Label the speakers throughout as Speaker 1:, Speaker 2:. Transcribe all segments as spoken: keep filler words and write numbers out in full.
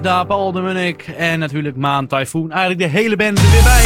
Speaker 1: Daar Paul de Munnik en natuurlijk Maan Typhoon. Eigenlijk de hele band er weer bij.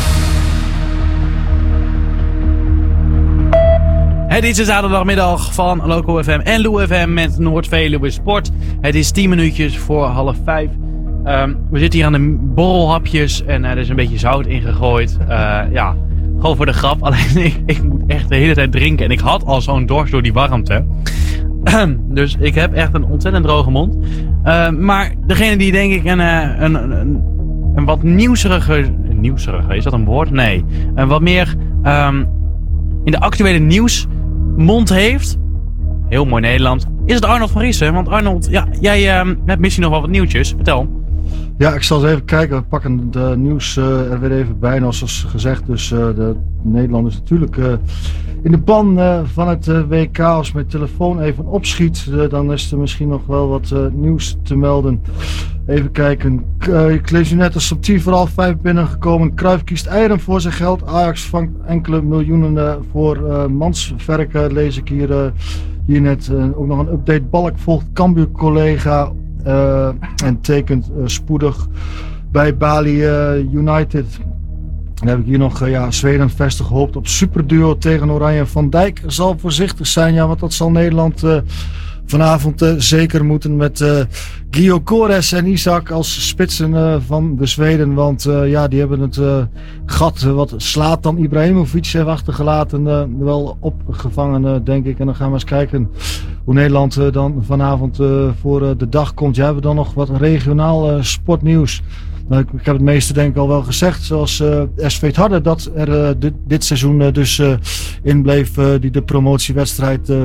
Speaker 1: Het is de zaterdagmiddag van Loco F M en Lou F M met Noord-Veluwe Sport. Het is tien minuutjes voor half vijf. Um, we zitten hier aan de borrelhapjes en uh, er is een beetje zout ingegooid. Uh, ja, gewoon voor de grap. Alleen ik, ik moet echt de hele tijd drinken. En ik had al zo'n dorst door die warmte. Dus ik heb echt een ontzettend droge mond. Uh, maar degene die denk ik een, een, een, een wat nieuwserige... Nieuwserige, is dat een woord? Nee. Een wat meer um, in de actuele nieuwsmond heeft. Heel mooi Nederland. Is het Arnold van Riesen? Want Arnold, ja, jij um, hebt misschien nog wel wat nieuwtjes. Vertel.
Speaker 2: Ja, ik zal eens even kijken. We pakken de nieuws uh, er weer even bij. En zoals gezegd, dus uh, de Nederlanders natuurlijk uh, in de plan uh, van het uh, W K. Als mijn telefoon even opschiet, uh, dan is er misschien nog wel wat uh, nieuws te melden. Even kijken. Uh, ik lees u net als op tien voor half vijf binnengekomen. Cruijff kiest eieren voor zijn geld. Ajax vangt enkele miljoenen uh, voor uh, mansverken. Lees ik hier, uh, hier net. Uh, ook nog een update. Balk volgt Cambuur collega. Uh, en tekent uh, spoedig bij Bali uh, United. Dan heb ik hier nog uh, ja, Zweden vestig gehoopt op superduo tegen Oranje. Van Dijk zal voorzichtig zijn, ja, want dat zal Nederland uh, vanavond uh, zeker moeten met uh, Guillaume Kores en Isaac als spitsen uh, van de Zweden. Want uh, ja, die hebben het uh, gat uh, wat Zlatan Ibrahimovic heeft achtergelaten uh, wel opgevangen, uh, denk ik. En dan gaan we eens kijken hoe Nederland uh, dan vanavond uh, voor uh, de dag komt. Ja, hebben we dan nog wat regionaal uh, sportnieuws. Nou, ik, ik heb het meeste denk ik al wel gezegd. Zoals uh, S V het Harde dat er uh, dit, dit seizoen uh, dus uh, in bleef. Uh, die de promotiewedstrijd uh,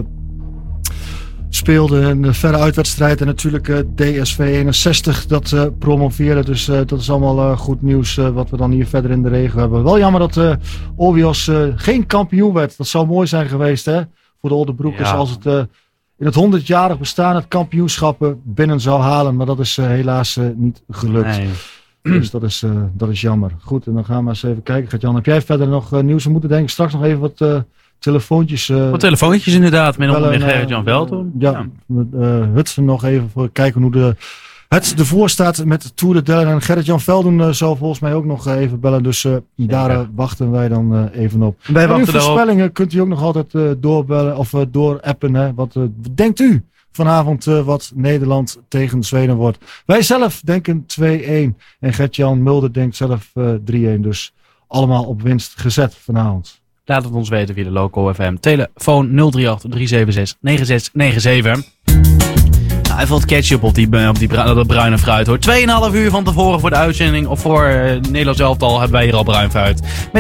Speaker 2: speelde. Een verre uitwedstrijd. En natuurlijk uh, D S V eenenzestig dat uh, promoveerde. Dus uh, dat is allemaal uh, goed nieuws uh, wat we dan hier verder in de regio hebben. Wel jammer dat uh, Obios uh, geen kampioen werd. Dat zou mooi zijn geweest hè. Voor de Oldenbroekers ja. Als het... Uh, in het honderdjarig bestaan het kampioenschappen binnen zou halen. Maar dat is uh, helaas uh, niet gelukt. Nee. Dus dat is, uh, dat is jammer. Goed, en dan gaan we eens even kijken. Gert-Jan, heb jij verder nog uh, nieuws? We moeten denk ik straks nog even wat uh, telefoontjes... Uh,
Speaker 1: wat telefoontjes inderdaad, met onder Gerrit-Jan Veldhoorn.
Speaker 2: Ja, ja. Met uh, Hudson nog even voor kijken hoe de, het ervoor staat met Tour de Dellen. En Gerrit-Jan Veldhoorn uh, zal volgens mij ook nog uh, even bellen. Dus uh, daar uh, wachten wij dan uh, even op. Bij uw voorspellingen daarop. Kunt u ook nog altijd uh, doorbellen of uh, doorappen. Hè? Wat uh, denkt u vanavond uh, wat Nederland tegen Zweden wordt? Wij zelf denken twee-een. En Gert-Jan Mulder denkt zelf uh, drie-een. Dus allemaal op winst gezet vanavond.
Speaker 1: Laat het ons weten via de Loco F M. Telefoon nul drie acht drie zeven zes negen zes negen zeven. Nou, even wat ketchup op, die, op die, dat bruine fruit hoor. Tweeënhalf uur van tevoren voor de uitzending. Of voor uh, Nederlands elftal hebben wij hier al bruin fruit. Met